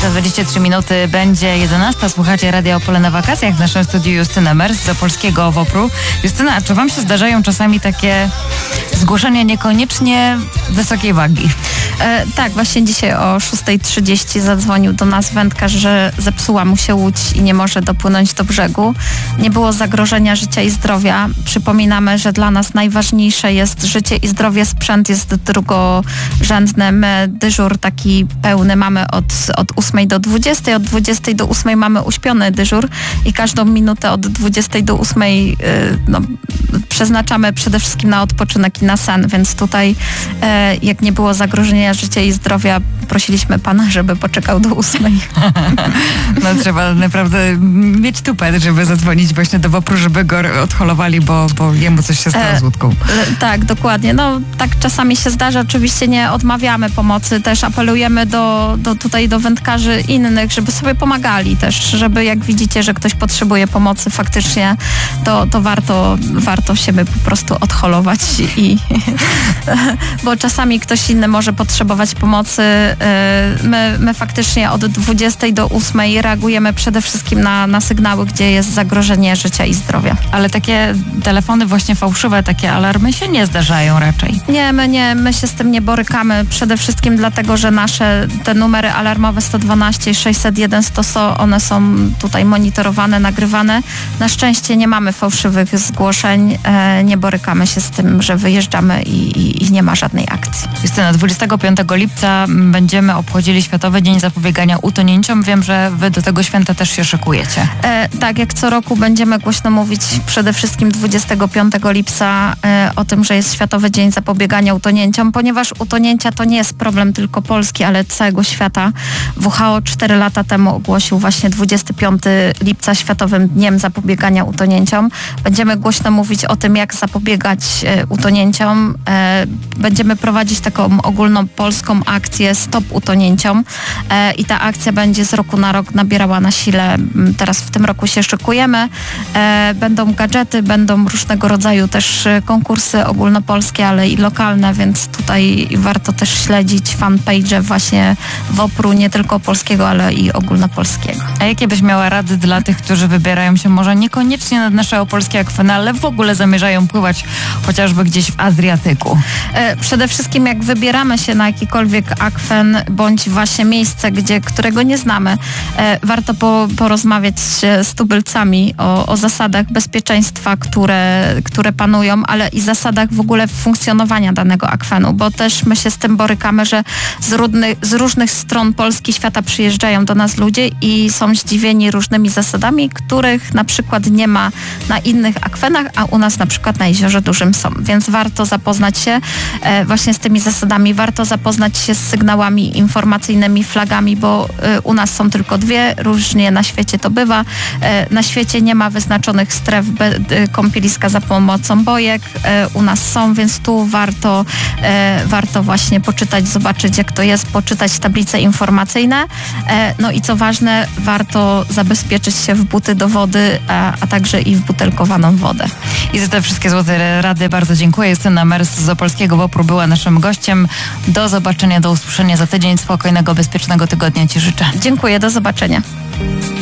Za 23 minuty będzie 11. Słuchacie Radia Opole na wakacjach. W naszym studiu Justyna Mers z Opolskiego WOPR-u. Justyna, a czy wam się zdarzają czasami takie zgłoszenia niekoniecznie wysokiej wagi? Tak, właśnie dzisiaj o 6:30 zadzwonił do nas wędkarz, że zepsuła mu się łódź i nie może dopłynąć do brzegu. Nie było zagrożenia życia i zdrowia. Przypominamy, że dla nas najważniejsze jest życie i zdrowie. Sprzęt jest drugorzędny. My dyżur taki pełny mamy od 8 do 20. Od 20 do 8 mamy uśpiony dyżur i każdą minutę od 20 do 8 przeznaczamy przede wszystkim na odpoczynek i na sen, więc tutaj jak nie było zagrożenia życia i zdrowia, prosiliśmy pana, żeby poczekał do 8. No trzeba naprawdę mieć tupet, żeby zadzwonić właśnie do WOPR-u, żeby go odholowali, bo jemu coś się stało z łódką. Tak, dokładnie. No tak czasami się zdarza. Oczywiście nie odmawiamy pomocy. Też apelujemy do wędkarzy innych, żeby sobie pomagali też, żeby jak widzicie, że ktoś potrzebuje pomocy faktycznie, to warto siebie po prostu odholować bo czasami ktoś inny może potrzebować pomocy. My faktycznie od 20 do 8 reagujemy przede wszystkim na sygnały, gdzie jest zagrożenie życia i zdrowia. Ale takie telefony właśnie fałszywe, takie alarmy się nie zdarzają raczej. My się z tym nie borykamy. Przede wszystkim dlatego, że te numery alarmowe 112 i 601 one są tutaj monitorowane, nagrywane. Na szczęście nie mamy fałszywych zgłoszeń. Nie borykamy się z tym, że wyjeżdżamy i nie ma żadnej akcji. Justyna, 25 lipca będziemy obchodzili Światowy Dzień Zapobiegania Utonięciom. Wiem, że wy do tego święta też się szykujecie. Tak, jak co roku będziemy głośno mówić przede wszystkim 25 lipca o tym, że jest Światowy Dzień Zapobiegania Utonięciom, ponieważ utonięcia to nie jest problem tylko Polski, ale całego świata. WHO 4 lata temu ogłosił właśnie 25 lipca Światowym Dniem Zapobiegania Utonięciom. Będziemy głośno mówić o tym, jak zapobiegać utonięciom. Będziemy prowadzić taką ogólną polską akcję Stop Utonięciom i ta akcja będzie z roku na rok nabierała na sile. Teraz w tym roku się szykujemy. Będą gadżety, będą różnego rodzaju też konkursy ogólnopolskie, ale i lokalne, więc tutaj warto też śledzić fanpage właśnie WOPR-u, nie tylko polskiego, ale i ogólnopolskiego. A jakie byś miała rady dla tych, którzy wybierają się może niekoniecznie nad nasze opolskie akweny, ale w ogóle zamierzają pływać chociażby gdzieś w Adriatyku? Przede wszystkim jak wybieramy się na jakikolwiek akwen, bądź właśnie miejsce, którego nie znamy, warto porozmawiać z tubylcami o zasadach bezpieczeństwa, które panują, ale i zasadach w ogóle funkcjonowania danego akwenu, bo też my się z tym borykamy, że z różnych stron Polski i świata przyjeżdżają do nas ludzie i są zdziwieni różnymi zasadami, których na przykład nie ma na innych akwenach, a u nas na przykład na Jeziorze Dużym są. Więc warto zapoznać się właśnie z tymi zasadami, warto zapoznać się z sygnałami informacyjnymi, flagami, bo u nas są tylko dwie, różnie na świecie to bywa. Na świecie nie ma wyznaczonych stref kąpieliska za pomocą bojek. U nas są, więc tu warto właśnie poczytać, zobaczyć jak to jest, poczytać tablice informacyjne. No i co ważne, warto zabezpieczyć się w buty do wody, a także i w butelkowaną wodę. I za te wszystkie złote rady bardzo dziękuję. Justyna Mers z Opolskiego WOPR-u była naszym gościem. Do zobaczenia, do usłyszenia za tydzień. Spokojnego, bezpiecznego tygodnia Ci życzę. Dziękuję, do zobaczenia.